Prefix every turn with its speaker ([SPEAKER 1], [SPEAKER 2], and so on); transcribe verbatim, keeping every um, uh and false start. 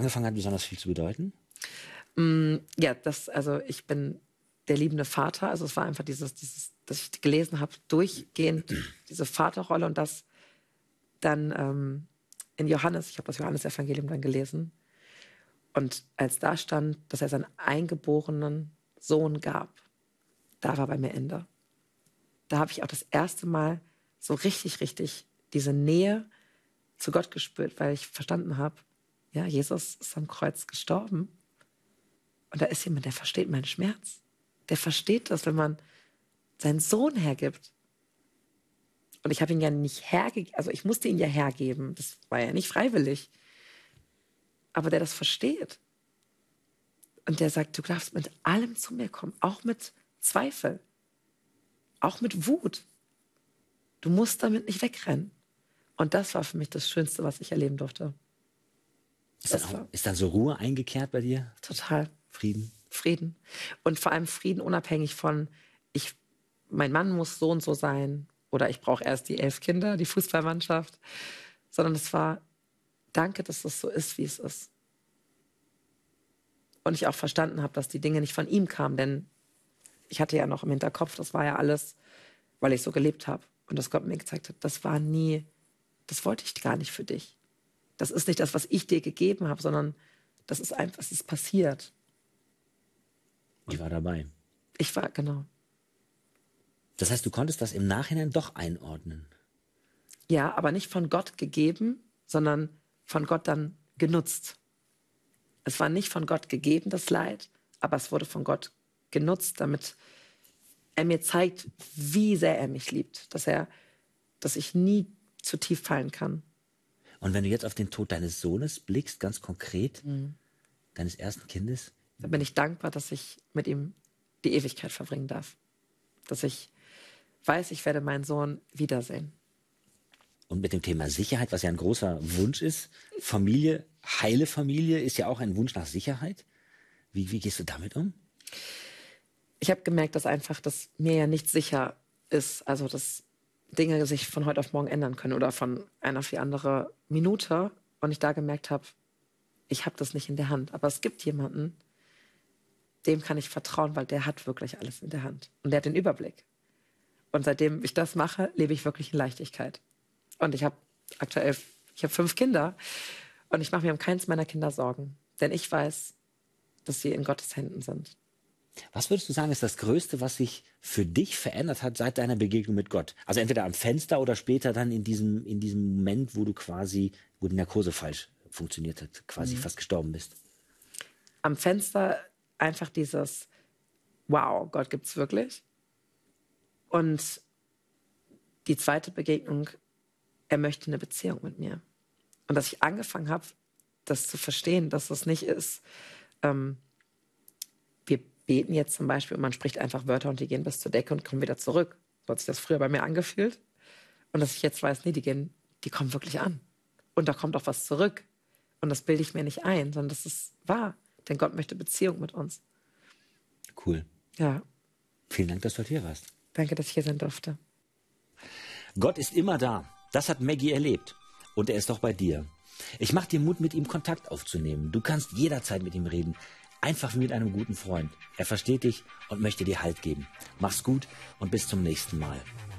[SPEAKER 1] angefangen hat, besonders viel zu bedeuten?
[SPEAKER 2] Mm, ja, das, also ich bin der liebende Vater. Also es war einfach dieses, dieses, dass ich gelesen habe, durchgehend diese Vaterrolle und das dann ähm, in Johannes, ich habe das Johannesevangelium dann gelesen. Und als da stand, dass er seinen eingeborenen Sohn gab, da war bei mir Ende. Da habe ich auch das erste Mal so richtig, richtig diese Nähe zu Gott gespürt, weil ich verstanden habe, ja, Jesus ist am Kreuz gestorben. Und da ist jemand, der versteht meinen Schmerz. Der versteht das, wenn man seinen Sohn hergibt. Und ich habe ihn ja nicht hergegeben, also ich musste ihn ja hergeben. Das war ja nicht freiwillig. Aber der das versteht. Und der sagt, du darfst mit allem zu mir kommen, auch mit Zweifel, auch mit Wut. Du musst damit nicht wegrennen. Und das war für mich das Schönste, was ich erleben durfte.
[SPEAKER 1] Ist dann, auch, ist dann so Ruhe eingekehrt bei dir?
[SPEAKER 2] Total.
[SPEAKER 1] Frieden?
[SPEAKER 2] Frieden. Und vor allem Frieden unabhängig von, ich, mein Mann muss so und so sein oder ich brauche erst die elf Kinder, die Fußballmannschaft. Sondern es war, danke, dass es so ist, wie es ist. Und ich auch verstanden habe, dass die Dinge nicht von ihm kamen, denn ich hatte ja noch im Hinterkopf, das war ja alles, weil ich so gelebt habe. Und dass Gott mir gezeigt hat, das war nie, das wollte ich gar nicht für dich. Das ist nicht das, was ich dir gegeben habe, sondern das ist einfach, es ist passiert.
[SPEAKER 1] Ich war dabei.
[SPEAKER 2] Ich war, genau.
[SPEAKER 1] Das heißt, du konntest das im Nachhinein doch einordnen?
[SPEAKER 2] Ja, aber nicht von Gott gegeben, sondern von Gott dann genutzt. Es war nicht von Gott gegeben, das Leid, aber es wurde von Gott genutzt, damit er mir zeigt, wie sehr er mich liebt, dass er, dass ich nie zu tief fallen kann.
[SPEAKER 1] Und wenn du jetzt auf den Tod deines Sohnes blickst, ganz konkret, mhm. deines ersten Kindes,
[SPEAKER 2] dann bin ich dankbar, dass ich mit ihm die Ewigkeit verbringen darf. Dass ich weiß, ich werde meinen Sohn wiedersehen.
[SPEAKER 1] Und mit dem Thema Sicherheit, was ja ein großer Wunsch ist, Familie, heile Familie, ist ja auch ein Wunsch nach Sicherheit. Wie, wie gehst du damit um?
[SPEAKER 2] Ich habe gemerkt, dass einfach, dass mir ja nicht sicher ist, also dass Dinge sich von heute auf morgen ändern können oder von einer auf die andere Minute. Und ich da gemerkt habe, ich habe das nicht in der Hand. Aber es gibt jemanden, dem kann ich vertrauen, weil der hat wirklich alles in der Hand. Und der hat den Überblick. Und seitdem ich das mache, lebe ich wirklich in Leichtigkeit. Und ich habe aktuell, ich habe fünf Kinder und ich mache mir um keins meiner Kinder Sorgen. Denn ich weiß, dass sie in Gottes Händen sind.
[SPEAKER 1] Was würdest du sagen, ist das Größte, was sich für dich verändert hat seit deiner Begegnung mit Gott? Also entweder am Fenster oder später dann in diesem, in diesem Moment, wo du quasi, wo die Narkose falsch funktioniert hat, quasi mhm. fast gestorben bist.
[SPEAKER 2] Am Fenster einfach dieses, wow, Gott gibt's wirklich. Und die zweite Begegnung, er möchte eine Beziehung mit mir. Und dass ich angefangen habe, das zu verstehen, dass es nicht ist, ähm, wir beten jetzt zum Beispiel und man spricht einfach Wörter und die gehen bis zur Decke und kommen wieder zurück. So hat sich das früher bei mir angefühlt. Und dass ich jetzt weiß, nee, die gehen, die kommen wirklich an. Und da kommt auch was zurück. Und das bilde ich mir nicht ein, sondern das ist wahr. Denn Gott möchte Beziehung mit uns.
[SPEAKER 1] Cool.
[SPEAKER 2] Ja.
[SPEAKER 1] Vielen Dank, dass du hier warst.
[SPEAKER 2] Danke, dass ich hier sein durfte.
[SPEAKER 1] Gott ist immer da. Das hat Maggie erlebt. Und er ist auch bei dir. Ich mache dir Mut, mit ihm Kontakt aufzunehmen. Du kannst jederzeit mit ihm reden. Einfach wie mit einem guten Freund. Er versteht dich und möchte dir Halt geben. Mach's gut und bis zum nächsten Mal.